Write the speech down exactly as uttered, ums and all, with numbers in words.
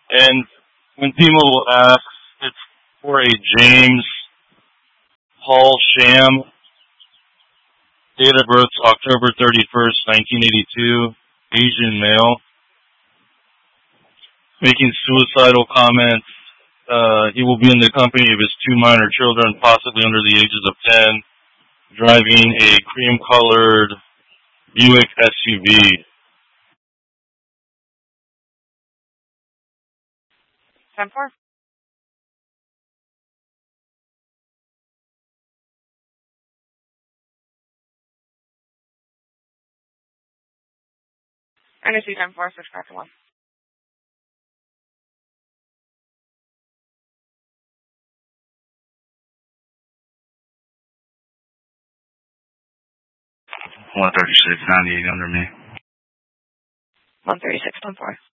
And when T-Mobile asks, it's for a James Paul Sham, date of birth October thirty-first, nineteen eighty-two, Asian male, making suicidal comments. Uh, he will be in the company of his two minor children, possibly under the ages of ten, driving a cream-colored Buick S U V. ten four. I see ten four, switch back to one. one thirty-six, ninety-eight under me. one thirty-six, ten four.